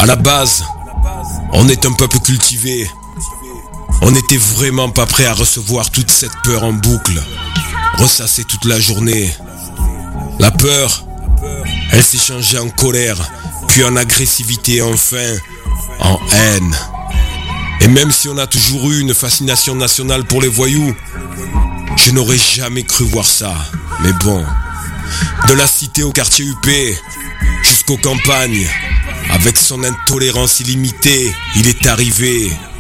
À la base, on est un peuple cultivé. On n'était vraiment pas prêt à recevoir toute cette peur en boucle, ressassée toute la journée. La peur, elle s'est changée en colère, puis en agressivité, enfin en haine. Et même si on a toujours eu une fascination nationale pour les voyous, je n'aurais jamais cru voir ça. Mais bon, de la cité au quartier UP, jusqu'aux campagnes, avec son intolérance illimitée, il est arrivé